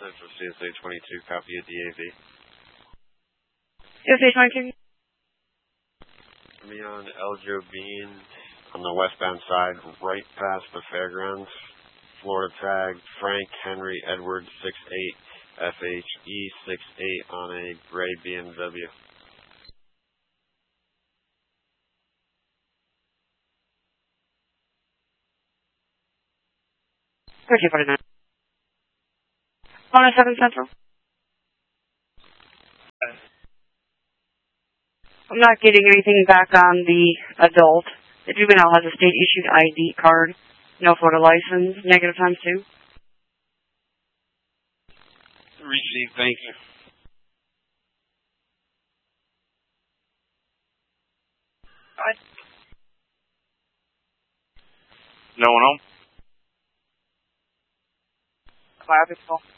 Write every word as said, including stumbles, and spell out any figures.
Central C S A twenty-two, copy a D A V. C S A twenty-two. Me on El Jobin on the westbound side, right past the fairgrounds. Florida tag, Frank Henry Edward six eight, F H E six eight on a gray B M W. thirteen forty-nine. one oh seven Central. I'm not getting anything back on the adult. The juvenile has a state-issued I D card, no Florida license, negative times two. Received, thank you. What? No one home? Fire pistol.